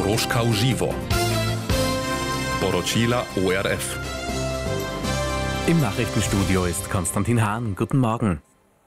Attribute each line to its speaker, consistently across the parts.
Speaker 1: Troška v živo. Poročila ORF.
Speaker 2: Im Nachrichtenstudio ist Konstantin Hahn. Guten Morgen.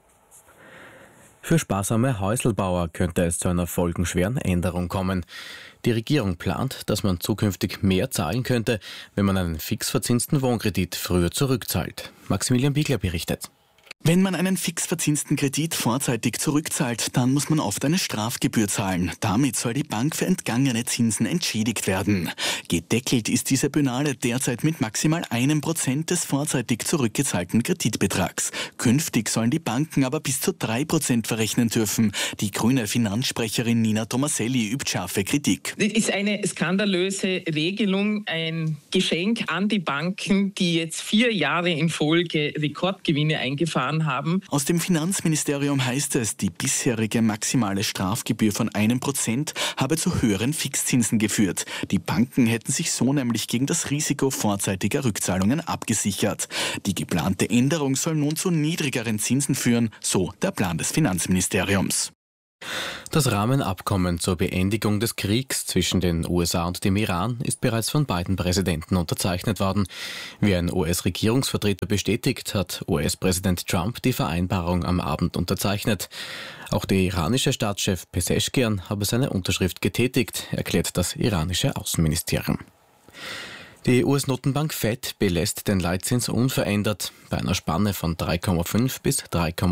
Speaker 2: Für sparsame Häuselbauer könnte es zu einer folgenschweren Änderung kommen. Die Regierung plant, dass man zukünftig mehr zahlen könnte, wenn man einen fix verzinsten Wohnkredit früher zurückzahlt. Maximilian Biegler berichtet.
Speaker 3: Wenn man einen fix verzinsten Kredit vorzeitig zurückzahlt, dann muss man oft eine Strafgebühr zahlen. Damit soll die Bank für entgangene Zinsen entschädigt werden. Gedeckelt ist diese Penale derzeit mit maximal 1% des vorzeitig zurückgezahlten Kreditbetrags. Künftig sollen die Banken aber bis zu 3% verrechnen dürfen. Die grüne Finanzsprecherin Nina Tomaselli übt scharfe Kritik.
Speaker 4: Das ist eine skandalöse Regelung, ein Geschenk an die Banken, die jetzt 4 Jahre in Folge Rekordgewinne eingefahren haben.
Speaker 3: Aus dem Finanzministerium heißt es, die bisherige maximale Strafgebühr von 1% habe zu höheren Fixzinsen geführt. Die Banken hätten sich so nämlich gegen das Risiko vorzeitiger Rückzahlungen abgesichert. Die geplante Änderung soll nun zu niedrigeren Zinsen führen, so der Plan des Finanzministeriums.
Speaker 2: Das Rahmenabkommen zur Beendigung des Kriegs zwischen den USA und dem Iran ist bereits von beiden Präsidenten unterzeichnet worden. Wie ein US-Regierungsvertreter bestätigt, hat US-Präsident Trump die Vereinbarung am Abend unterzeichnet. Auch der iranische Staatschef Pezeshkian habe seine Unterschrift getätigt, erklärt das iranische Außenministerium. Die US-Notenbank Fed belässt den Leitzins unverändert bei einer Spanne von 3,5 bis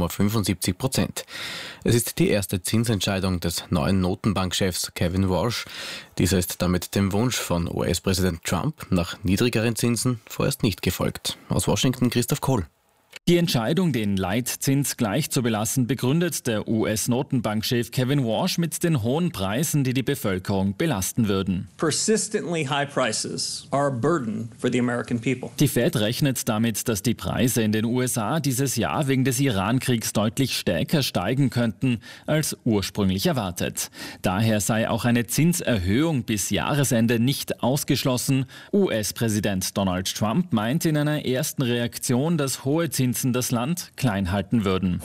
Speaker 2: 3,75%. Es ist die erste Zinsentscheidung des neuen Notenbankchefs Kevin Warsh. Dieser ist damit dem Wunsch von US-Präsident Trump nach niedrigeren Zinsen vorerst nicht gefolgt. Aus Washington Christoph Kohl.
Speaker 5: Die Entscheidung, den Leitzins gleich zu belassen, begründet der US-Notenbankchef Kevin Warsh mit den hohen Preisen, die die Bevölkerung belasten würden.
Speaker 6: Persistently high prices are a burden for the American people.
Speaker 5: Die Fed rechnet damit, dass die Preise in den USA dieses Jahr wegen des Iran-Kriegs deutlich stärker steigen könnten als ursprünglich erwartet. Daher sei auch eine Zinserhöhung bis Jahresende nicht ausgeschlossen. US-Präsident Donald Trump meint in einer ersten Reaktion, dass hohe Zinsen das Land klein halten würden.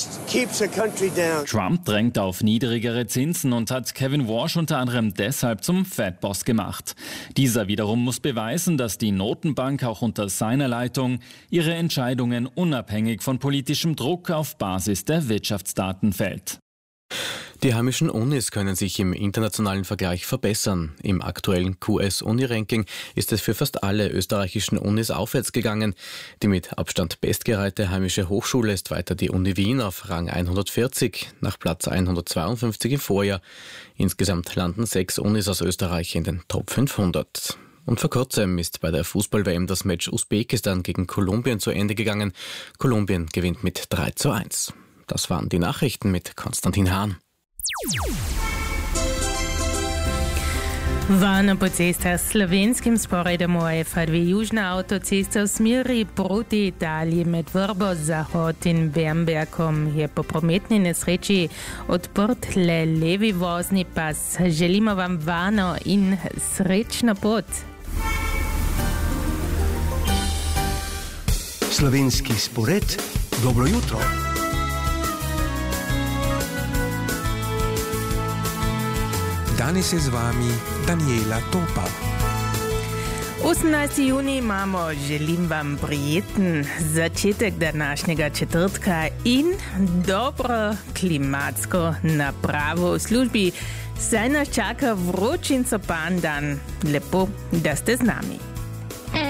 Speaker 5: Trump drängt auf niedrigere Zinsen und hat Kevin Warsh unter anderem deshalb zum Fed-Boss gemacht. Dieser wiederum muss beweisen, dass die Notenbank auch unter seiner Leitung ihre Entscheidungen unabhängig von politischem Druck auf Basis der Wirtschaftsdaten fällt.
Speaker 2: Die heimischen Unis können sich im internationalen Vergleich verbessern. Im aktuellen QS-Uni-Ranking ist es für fast alle österreichischen Unis aufwärts gegangen. Die mit Abstand bestgereihte heimische Hochschule ist weiter die Uni Wien auf Rang 140, nach Platz 152 im Vorjahr. Insgesamt landen 6 Unis aus Österreich in den Top 500. Und vor kurzem ist bei der Fußball-WM das Match Usbekistan gegen Kolumbien zu Ende gegangen. Kolumbien gewinnt mit 3:1. Das waren die Nachrichten mit Konstantin Hahn.
Speaker 7: Van po cestah s slovenskim sporedom OF2 južna avtocesta v smeri proti Italiji med Vrbo, Zahod in Bamberkom je po prometni nesreči odprt le levi vozni pas. Želimo vam varno in srečno pot.
Speaker 8: Slovenski spored, dobro jutro. Danes je z vami Daniela Topa.
Speaker 7: 18. junij imamo, želim vam prijeten začetek današnjega četrtka in dobro klimatsko napravo v službi. Saj nas čaka vročincopan dan. Lepo, da ste z nami.